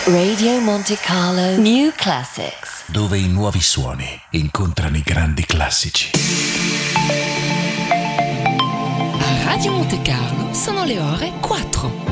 Radio Monte Carlo New Classics, dove i nuovi suoni incontrano i grandi classici. A Radio Monte Carlo sono le ore 4.